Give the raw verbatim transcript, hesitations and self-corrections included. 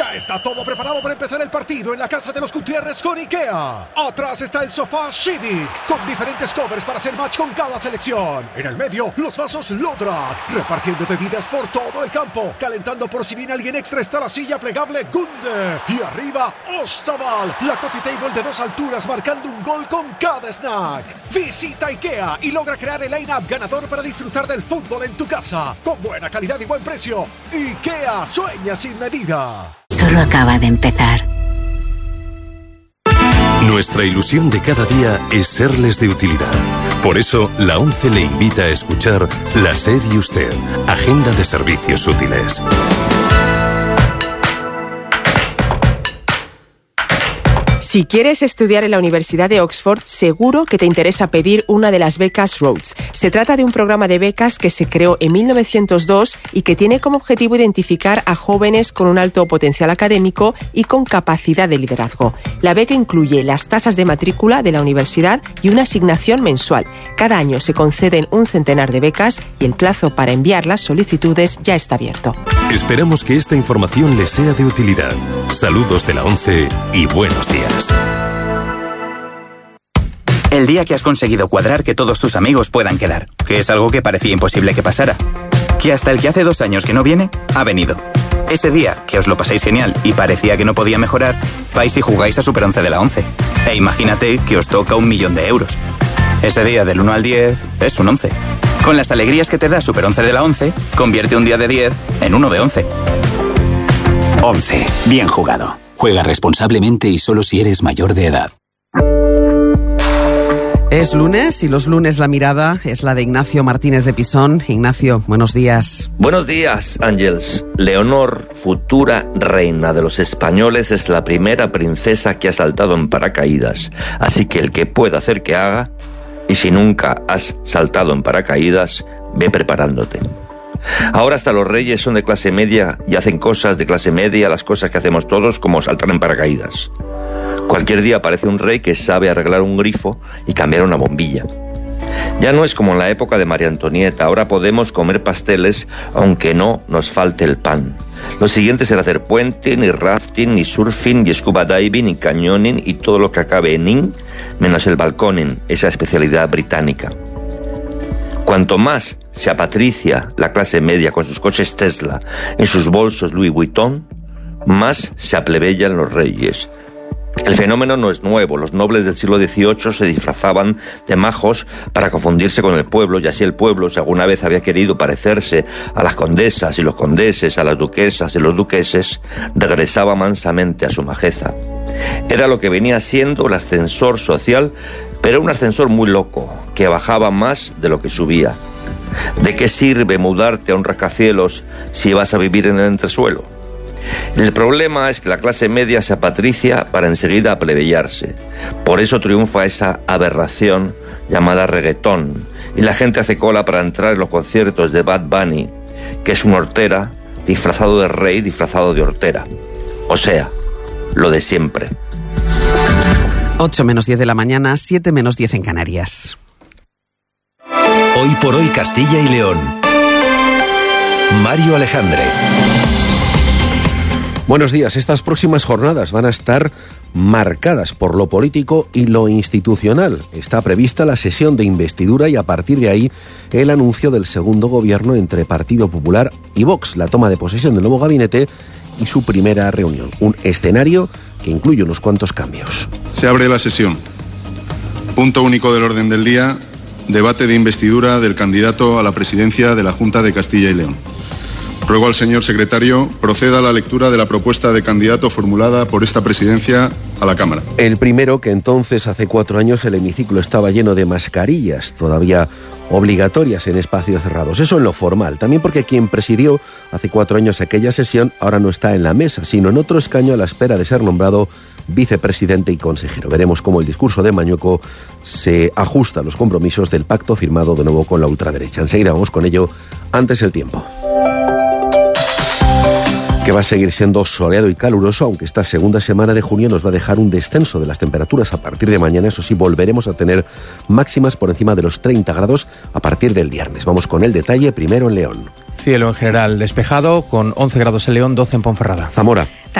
Ya está todo preparado para empezar el partido en la casa de los Gutiérrez con IKEA. Atrás está el sofá Civic, con diferentes covers para hacer match con cada selección. En el medio, los vasos Lodrat, repartiendo bebidas por todo el campo. Calentando por si viene alguien extra está la silla plegable Gunde. Y arriba, Ostaval, la coffee table de dos alturas marcando un gol con cada snack. Visita IKEA y logra crear el line-up ganador para disfrutar del fútbol en tu casa. Con buena calidad y buen precio. IKEA, sueña sin medida. Solo acaba de empezar. Nuestra ilusión de cada día es serles de utilidad. Por eso, la ONCE le invita a escuchar La SER y Usted, Agenda de Servicios Útiles. Si quieres estudiar en la Universidad de Oxford, seguro que te interesa pedir una de las becas Rhodes. Se trata de un programa de becas que se creó en mil novecientos dos y que tiene como objetivo identificar a jóvenes con un alto potencial académico y con capacidad de liderazgo. La beca incluye las tasas de matrícula de la universidad y una asignación mensual. Cada año se conceden un centenar de becas y el plazo para enviar las solicitudes ya está abierto. Esperamos que esta información les sea de utilidad. Saludos de la ONCE y buenos días. El día que has conseguido cuadrar que todos tus amigos puedan quedar, que es algo que parecía imposible que pasara. Que hasta el que hace dos años que no viene, ha venido. Ese día que os lo pasáis genial y parecía que no podía mejorar, vais y jugáis a Super once de la ONCE. E imagínate que os toca un millón de euros. Ese día del uno al diez es un once. Con las alegrías que te da Super once de la ONCE, convierte un día de diez en uno de once. once. Bien jugado. Juega responsablemente y solo si eres mayor de edad. Es lunes y los lunes la mirada es la de Ignacio Martínez de Pisón. Ignacio, buenos días. Buenos días, Ángels. Leonor, futura reina de los españoles, es la primera princesa que ha saltado en paracaídas. Así que el que pueda hacer que haga, y si nunca has saltado en paracaídas, ve preparándote. Ahora hasta los reyes son de clase media y hacen cosas de clase media, las cosas que hacemos todos, como saltar en paracaídas. Cualquier día aparece un rey que sabe arreglar un grifo y cambiar una bombilla. Ya no es como en la época de María Antonieta, ahora podemos comer pasteles aunque no nos falte el pan. Lo siguiente será hacer puente, ni rafting, ni surfing, ni scuba diving, ni cañoning y todo lo que acabe en in, menos el balconing, esa especialidad británica. Cuanto más se apatricia la clase media con sus coches Tesla, en sus bolsos Louis Vuitton, más se aplebellan los reyes. El fenómeno no es nuevo. Los nobles del siglo dieciocho se disfrazaban de majos para confundirse con el pueblo, y así el pueblo, si alguna vez había querido parecerse a las condesas y los condeses, a las duquesas y los duqueses, regresaba mansamente a su majeza. Era lo que venía siendo el ascensor social, pero un ascensor muy loco, que bajaba más de lo que subía. ¿De qué sirve mudarte a un rascacielos si vas a vivir en el entresuelo? El problema es que la clase media se apatricia para enseguida aplebellarse. Por eso triunfa esa aberración llamada reggaetón, y la gente hace cola para entrar en los conciertos de Bad Bunny, que es un hortera disfrazado de rey, disfrazado de hortera. O sea, lo de siempre. ocho menos diez de la mañana, siete menos diez en Canarias. Hoy por hoy Castilla y León. Mario Alejandre. Buenos días. Estas próximas jornadas van a estar marcadas por lo político y lo institucional. Está prevista la sesión de investidura y a partir de ahí el anuncio del segundo gobierno entre Partido Popular y Vox, la toma de posesión del nuevo gabinete y su primera reunión. Un escenario que incluye unos cuantos cambios. Se abre la sesión. Punto único del orden del día, debate de investidura del candidato a la presidencia de la Junta de Castilla y León. Ruego al señor secretario proceda a la lectura de la propuesta de candidato formulada por esta presidencia a la Cámara. El primero, que entonces hace cuatro años el hemiciclo estaba lleno de mascarillas, todavía obligatorias en espacios cerrados. Eso en lo formal. También porque quien presidió hace cuatro años aquella sesión ahora no está en la mesa, sino en otro escaño a la espera de ser nombrado vicepresidente y consejero. Veremos cómo el discurso de Mañueco se ajusta a los compromisos del pacto firmado de nuevo con la ultraderecha. Enseguida vamos con ello. Antes el tiempo, que va a seguir siendo soleado y caluroso, aunque esta segunda semana de junio nos va a dejar un descenso de las temperaturas a partir de mañana. Eso sí, volveremos a tener máximas por encima de los treinta grados a partir del viernes. Vamos con el detalle, primero en León. Cielo en general despejado, con once grados en León, doce en Ponferrada. Zamora.